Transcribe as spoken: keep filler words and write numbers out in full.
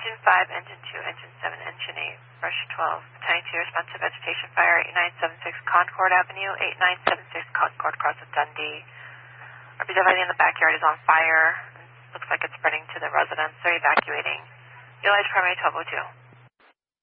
Engine five, Engine two, Engine seven, Engine eight, Rush twelve, attending to response to vegetation fire, eight nine seven six Concord Avenue, eight nine seven six Concord Cross at Dundee. R B W in the backyard is on fire. Looks like it's spreading to the residents. They're evacuating. Utilize primary twelve oh two.